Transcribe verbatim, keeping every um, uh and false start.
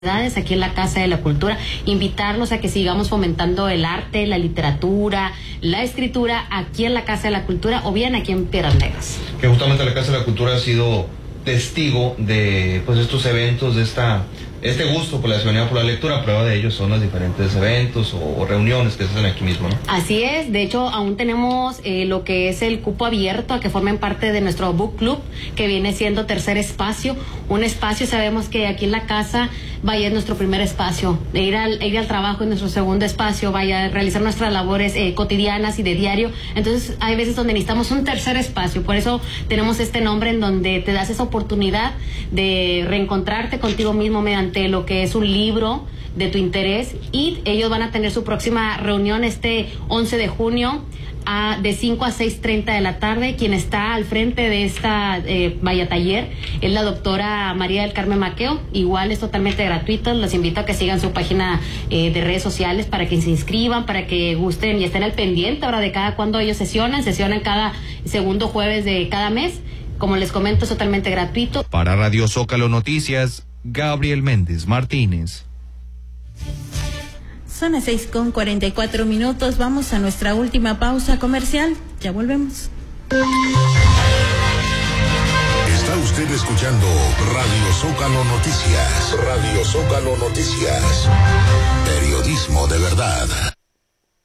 aquí en la Casa de la Cultura, invitarlos a que sigamos fomentando el arte, la literatura, la escritura aquí en la Casa de la Cultura o bien aquí en Piedras Negras. Que justamente la Casa de la Cultura ha sido testigo de pues estos eventos, de esta este gusto por la ciudadanía por la lectura. Prueba de ello son los diferentes eventos o, o reuniones que se hacen aquí mismo, ¿no? Así es, de hecho aún tenemos eh, lo que es el cupo abierto a que formen parte de nuestro book club, que viene siendo Tercer Espacio, un espacio, sabemos que aquí en la casa vaya es nuestro primer espacio, de ir al, ir al trabajo es nuestro segundo espacio, vaya a realizar nuestras labores eh, cotidianas y de diario, entonces hay veces donde necesitamos un tercer espacio, por eso tenemos este nombre en donde te das esa oportunidad de reencontrarte contigo mismo mediante lo que es un libro de tu interés, y ellos van a tener su próxima reunión este once de junio a, de cinco a seis treinta de la tarde. Quien está al frente de esta eh, vaya taller es la doctora María del Carmen Maqueo, igual es totalmente gratuito, los invito a que sigan su página eh, de redes sociales para que se inscriban, para que gusten y estén al pendiente ahora de cada cuando ellos sesionan, sesionan cada segundo jueves de cada mes, como les comento es totalmente gratuito. Para Radio Zócalo Noticias, Gabriel Méndez Martínez. Son las seis con cuarenta y cuatro minutos. Vamos a nuestra última pausa comercial. Ya volvemos. Está usted escuchando Radio Zócalo Noticias. Radio Zócalo Noticias. Periodismo de verdad.